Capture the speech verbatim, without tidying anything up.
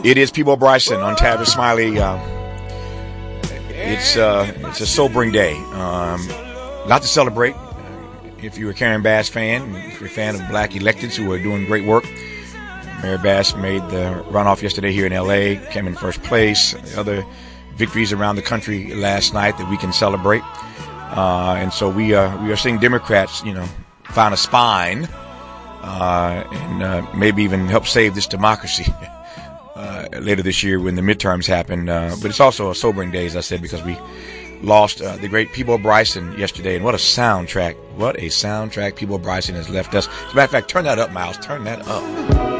It is Peabo Bryson on Tavis Smiley. Uh, it's uh, it's a sobering day. Um, lot to celebrate. If you're a Karen Bass fan, if you're a fan of black electeds who are doing great work, Mary Bass made the runoff yesterday here in L A, came in first place. Other victories around the country last night that we can celebrate. Uh, and so we, uh, we are seeing Democrats, you know, find a spine uh, and uh, maybe even help save this democracy uh, later this year when the midterms happen. Uh, but it's also a sobering day, as I said, because we lost uh, the great Peabo Bryson yesterday. And what a soundtrack. What a soundtrack Peabo Bryson has left us. As a matter of fact, turn that up, Miles. Turn that up.